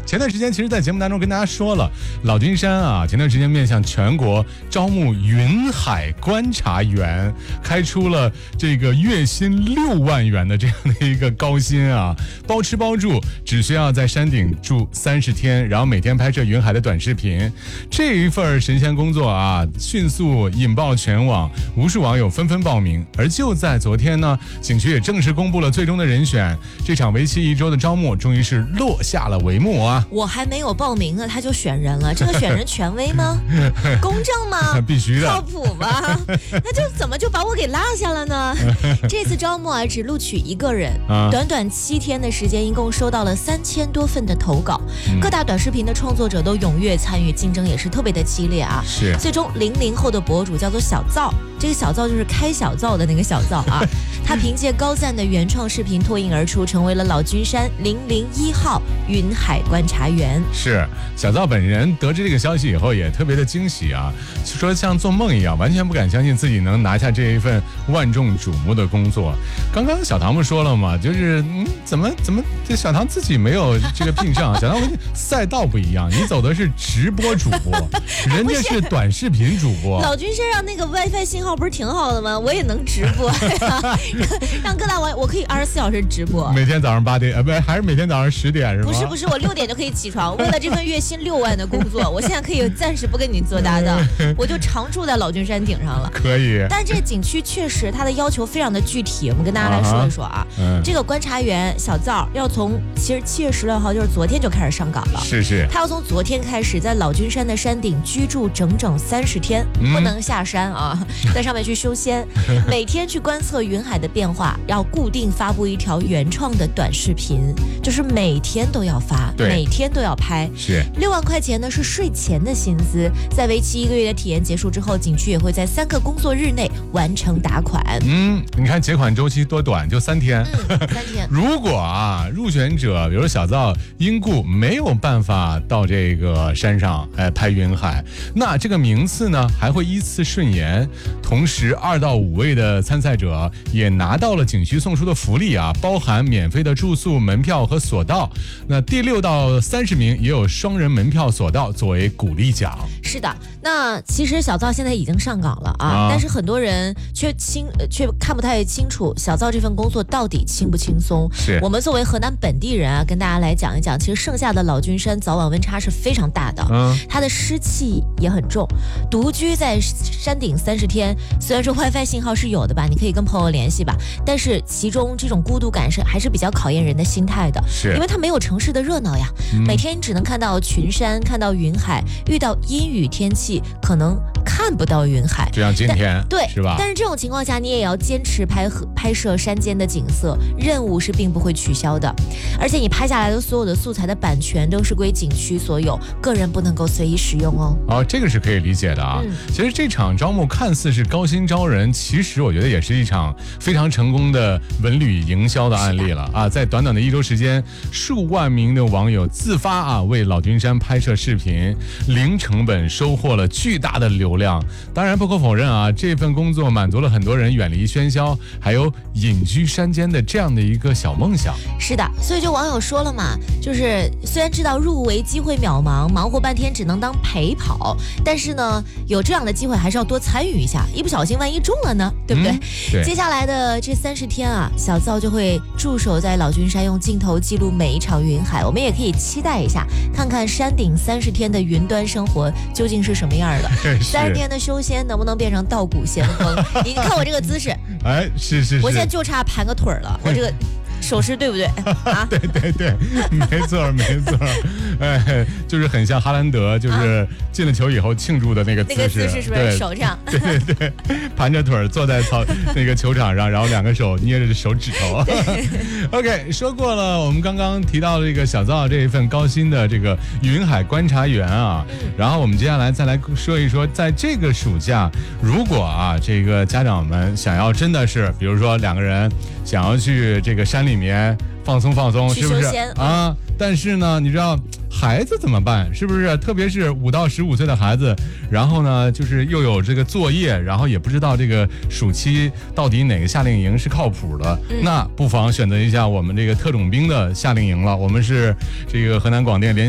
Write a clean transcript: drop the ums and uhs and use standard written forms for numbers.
前段时间其实在节目当中跟大家说了，老君山啊，前段时间面向全国招募云海观察员，开出了这个月薪6万元的这样的一个高薪啊，包吃包住，只需要在山顶住30天，然后每天拍摄云海的短视频。这一份神仙工作啊，迅速引爆全网，无数网友纷纷报名。而就在昨天呢，景区也正式公布了最终的人选，这场为期1周的招募终于是落下了帷幕啊！ 我还没有报名呢，他就选人了，这个选人权威吗？公正吗？ 必须的， 靠谱吗？那就怎么就把我给落下了呢？这次招募啊，只录取1个人，短短7天的时间，一共收到了3000多份的投稿，各大短视频的创作者都踊跃参与，竞争也是特别的激烈啊。 是， 最终00后的博主叫做小灶，这个小灶就是开小灶的那个小灶啊。他凭借高赞的原创视频脱颖而出，成为了老君山001号云海观察员。 是，小灶本人得知这个消息以后也特别的惊喜啊，说像做梦一样，完全不敢相信自己能拿下这一份万众瞩目的工作。刚刚小唐不说了嘛，就是怎么这小唐自己没有这个聘上，小唐赛道不一样，你走的是直播主播，人家是短视频主播。 老君山让那个 WiFi 信号不是挺好的吗？我也能直播让各大网友，我可以24小时直播， 每天早上8点，不还是每天早上10点是吗？ 不是，我6点就可以起床。为了这份月薪6万的工作，我现在可以暂时不跟你做搭档，我就常住在老君山顶上了。 可以。 但这个景区确实它的要求非常的具体，我们跟大家来说一说啊。这个观察员小灶要从其实7月16号就是昨天就开始上岗了， 是， 他要从昨天开始在老君山的山顶居住整整30天，不能下山啊，在上面去修仙，每天去观测云海的变化，要固定发布一条原创的短视频，就是每天都要发，每天都要拍。 是 6万块钱呢是税前的薪资，在为期1个月的体验结束之后，景区也会在3个工作日内完成打款。 你看结款周期多短，就3天。 3天。 如果啊入选者，比如小灶因故没有办法到这个山上拍云海，那这个名次呢还会依次顺延。同时2到5位的参赛者也拿到了景区送出的福利啊，包含免费的住宿、门票和索道。那第6到30名也有双人门票索道作为鼓励奖。 是的，那其实小灶现在已经上岗了啊，但是很多人却看不太清楚小灶这份工作到底轻不轻松。 是我们作为河南本地人啊，跟大家来讲一讲，其实盛夏的老君山早晚温差是非常大的，它的湿气也很重。独居在山顶30天，虽然说 WiFi 信号是有的吧，你可以跟朋友联系吧，但是其中这种孤独感还是比较考验人的心态的， 是因为它没有城市的热闹呀，每天你只能看到群山，看到云海，遇到阴雨天气可能看不到云海， 就像今天， 对， 是吧？ 但是这种情况下，你也要坚持拍摄山间的景色，任务是并不会取消的。而且你拍下来的所有的素材的版权都是归景区所有，个人不能够随意使用哦。 这个是可以理解的啊。其实这场招募看似是高薪招人，其实我觉得也是一场非常成功的文旅营销的案例了啊！在短短的1周时间，数万名的网友自发啊为老君山拍摄视频，零成本收获了巨大的流量。当然不可否认啊，这份工作满足了很多人远离喧嚣，还有隐居山间的这样的一个小梦想。 是的，所以就网友说了嘛，就是虽然知道入围机会渺茫，忙活半天只能当陪跑，但是呢，有这样的机会还是要多参与一下，一不小心万一中了呢，对不对？ 对。 接下来的这30天啊，小灶就会驻守在老君山，用镜头记录每一场云海。我们也可以期待一下，看看山顶30天的云端生活究竟是什么样的。30天的修仙能不能变成道骨仙风？你看我这个姿势， 是， 我现在就差盘个腿了，我这个。手势对不对啊？ 对，没错，就是很像哈兰德，就是进了球以后庆祝的那个姿势。 那个姿势是不是手这样？ 对，盘着腿坐在那个球场上，然后2个手捏着手指头。OK， 说过了，我们刚刚提到这个小灶这一份高薪的这个云海观察员啊，然后我们接下来再来说一说，在这个暑假，如果啊这个家长们想要真的是，比如说2个人想要去这个山里面放松，是不是啊？但是呢，你知道孩子怎么办？是不是？特别是5到15岁的孩子，然后呢，就是又有这个作业，然后也不知道这个暑期到底哪个夏令营是靠谱的，那不妨选择一下我们这个特种兵的夏令营了。我们是这个河南广电联